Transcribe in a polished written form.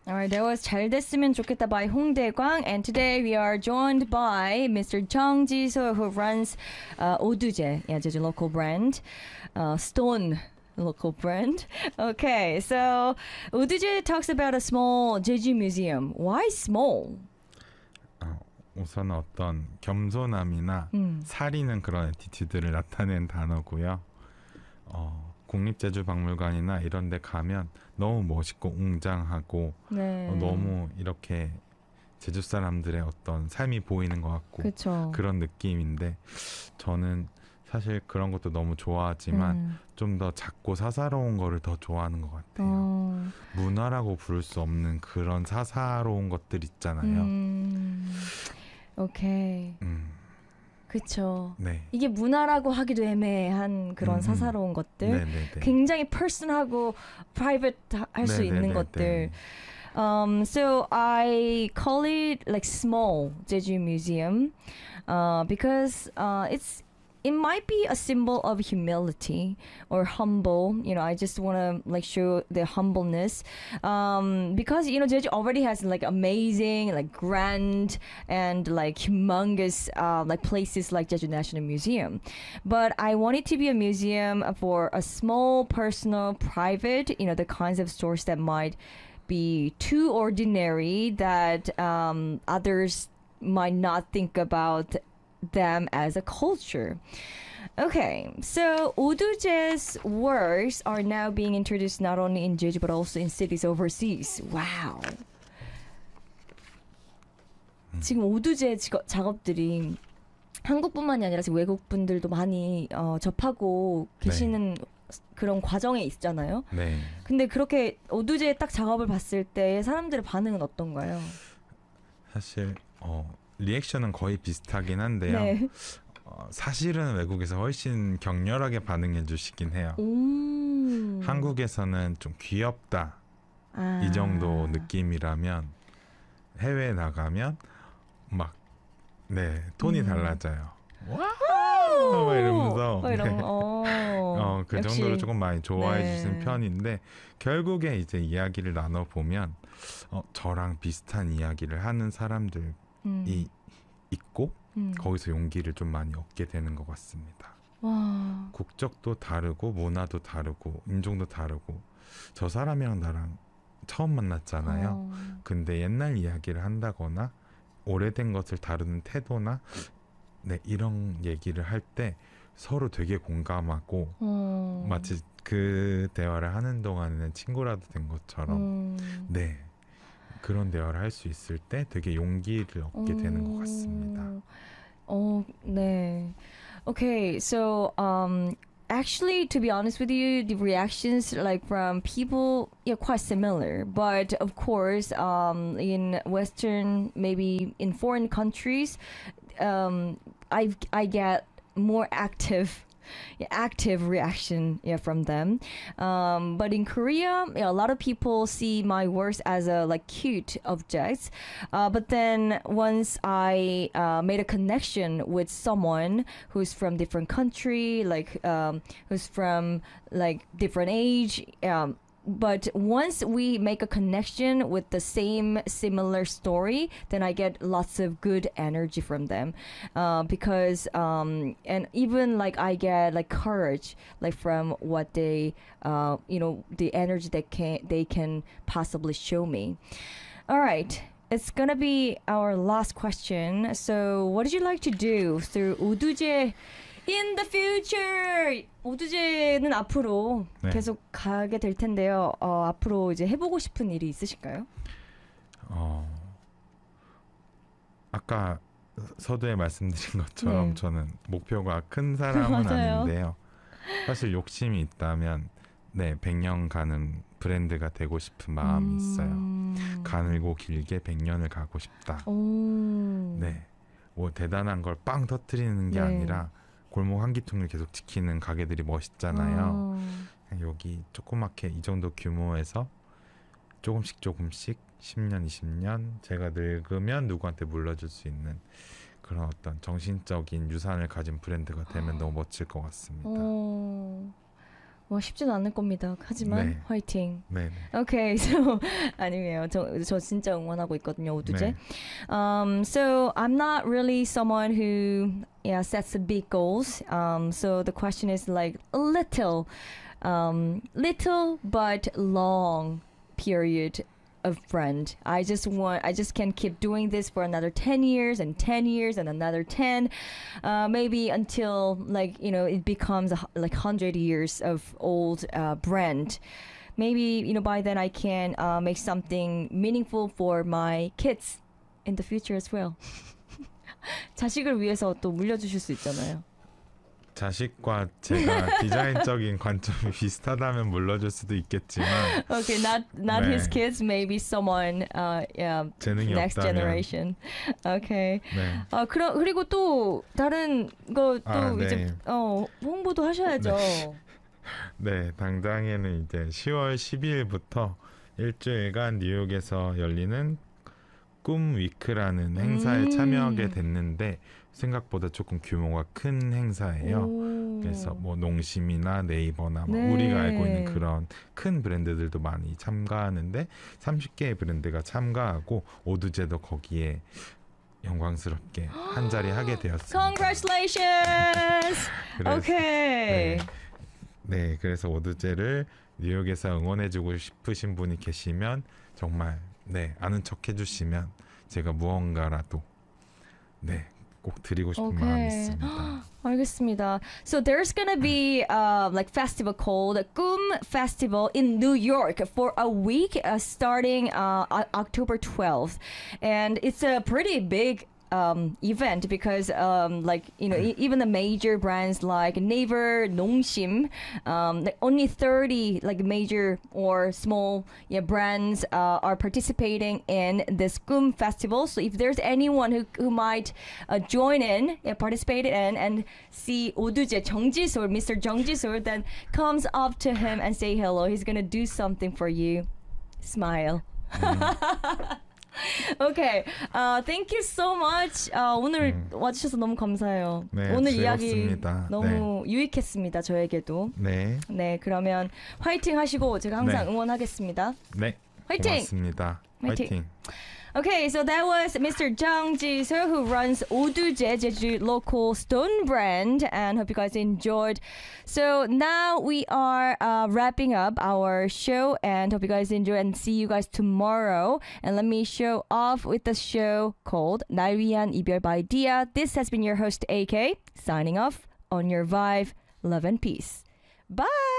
Alright, that was 잘 됐으면 좋겠다 by 홍대광, and today we are joined by Mr. Jung Ji-soo, who runs 오두제, yeah, Jeju local brand, Stone local brand. Okay, so 오두제 talks about a small Jeju museum. Why small? 우선 어떤 겸손함이나 사리는 그런 애티튜드를 나타낸 단어고요. 국립제주박물관이나 이런 데 가면 너무 멋있고 웅장하고 네. 너무 이렇게 제주 사람들의 어떤 삶이 보이는 것 같고 그쵸. 그런 느낌인데 저는 사실 그런 것도 너무 좋아하지만 좀 더 작고 사사로운 거를 더 좋아하는 것 같아요. 문화라고 부를 수 없는 그런 사사로운 것들 있잖아요. 오케이. 그쵸. 네. 이게 문화라고 하기도 애매한 그런 사사로운 것들. 네네네. 굉장히 person하고 private 할 수 있는 것들. So I call it like small Jeju Museum because it might be a symbol of humility or humble. You know, I just want to like show the humbleness because you know Jeju already has like amazing, like grand and like humongous like places like Jeju National Museum. But I want it to be a museum for a small, personal, private. You know, the kinds of stores that might be too ordinary that others might not think about them as a culture. Okay, so 오두제's works are now being introduced not only in Jeju but also in cities overseas. Wow. 지금 오두제 작업들이 한국뿐만이 아니라 지금 외국 분들도 많이 접하고 계시는 그런 과정에 있잖아요. 네. 근데 그렇게 오두제 딱 작업을 봤을 때 사람들의 반응은 어떤가요? 사실 리액션은 거의 비슷하긴 한데요. 네. 사실은 외국에서 훨씬 격렬하게 반응해 주시긴 해요. 한국에서는 좀 귀엽다 이 정도 느낌이라면 해외에 나가면 막 톤이 달라져요. 와우 이러면서 그 역시. 정도로 조금 많이 좋아해 주시는 편인데 결국에 이제 이야기를 나눠보면 저랑 비슷한 이야기를 하는 사람들 이 있고 거기서 용기를 좀 많이 얻게 되는 것 같습니다. 와. 국적도 다르고 문화도 다르고 인종도 다르고 저 사람이랑 나랑 처음 만났잖아요. 근데 옛날 이야기를 한다거나 오래된 것을 다루는 태도나 이런 얘기를 할 때 서로 되게 공감하고 마치 그 대화를 하는 동안에는 친구라도 된 것처럼 그런 대화를 할 수 있을 때 되게 용기를 얻게 되는 것 같습니다. 네. Okay, so actually, to be honest with you, the reactions like from people, yeah, quite similar. But of course, in Western, maybe in foreign countries, I get more active reaction from them, but in Korea a lot of people see my works as a like cute objects, but then once I made a connection with someone who's from different country, like who's from like different age, but once we make a connection with the same similar story, then I get lots of good energy from them, because and even like I get like courage like from what they the energy that they can possibly show me. All right, it's gonna be our last question. So what did you like to do through 오두제 in the future? 오두제는 앞으로 계속 가게 될 텐데요. 앞으로 이제 해보고 싶은 일이 있으실까요? 아까 서두에 말씀드린 것처럼 저는 목표가 큰 사람은 맞아요. 아닌데요. 사실 욕심이 있다면 100년 가는 브랜드가 되고 싶은 마음이 있어요. 가늘고 길게 100년을 가고 싶다. 뭐 대단한 걸 빵 터뜨리는 게 아니라 골목 한 기통을 계속 지키는 가게들이 멋있잖아요. 여기 조그맣게 이 정도 규모에서 조금씩 10년, 20년 제가 늙으면 누구한테 물려줄 수 있는 그런 어떤 정신적인 유산을 가진 브랜드가 되면 너무 멋질 것 같습니다. 쉽지는 않을 겁니다. 하지만 네. 화이팅. 네. Okay, so 아니에요. 저 진짜 응원하고 있거든요, 오두제. 네. So I'm not really someone who sets big goals. So the question is like a little but long period of friend. I just can keep doing this for another 10 years and 10 years and another 10, maybe until it becomes like 100 years of old brand. Maybe by then I can make something meaningful for my kids in the future as well. 자식을 위해서 또 물려주실 수 있잖아요. 자식과 제가 디자인적인 관점이 비슷하다면 물러줄 수도 있겠지만 Okay, not his kids, maybe someone 재능이 next 없다면 generation. Okay. 네. 그리고 또 다른 거 또 네. 이제 홍보도 하셔야죠. 네, 당장에는 이제 10월 12일부터 일주일간 뉴욕에서 열리는 꿈 위크라는 행사에 참여하게 됐는데 생각보다 조금 규모가 큰 행사예요. 그래서 뭐 농심이나 네이버나 네. 우리가 알고 있는 그런 큰 브랜드들도 많이 참가하는데 30개의 브랜드가 참가하고 오두제도 거기에 영광스럽게 한 자리 하게 되었습니다. Congratulations. Okay. 네, 그래서 오두제를 뉴욕에서 응원해주고 싶으신 분이 계시면 정말 아는 척 해주시면 제가 무언가라도 꼭 드리고 싶은 마음이 있습니다. 알겠습니다. So there's gonna be like festival called Kum Festival in New York for a week starting October 12th, and it's a pretty big event because even the major brands like Naver, Nongshim, only 30 like major or small brands are participating in this Kum festival. So if there's anyone who might join in, participate in and see 오두제 정지솔, Mr. 정지솔, then comes up to him and say hello. He's gonna do something for you. Smile. Okay. Thank you so much. 오늘 와주셔서 너무 감사해요. 네, 오늘 즐겁습니다. 이야기 너무 유익했습니다. 저에게도. 네. 네, 그러면 화이팅 하시고 제가 항상 네. 응원하겠습니다. 네. 화이팅! 고맙습니다. 화이팅! 화이팅! Okay, so that was Mr. Jang Ji-seo, who runs 오두제 Jeju local stone brand, and hope you guys enjoyed. So now we are wrapping up our show, and hope you guys enjoy and see you guys tomorrow. And let me show off with the show called 날 위한 이별 by Dia. This has been your host AK, signing off on your vibe, love and peace. Bye!